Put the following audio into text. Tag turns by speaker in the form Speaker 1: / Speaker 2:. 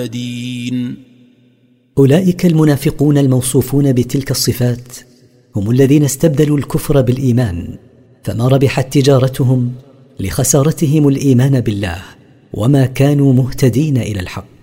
Speaker 1: مهتدين.
Speaker 2: أولئك المنافقون الموصوفون بتلك الصفات هم الذين استبدلوا الكفر بالإيمان، فما ربحت تجارتهم لخسارتهم الإيمان بالله، وما كانوا مهتدين إلى الحق.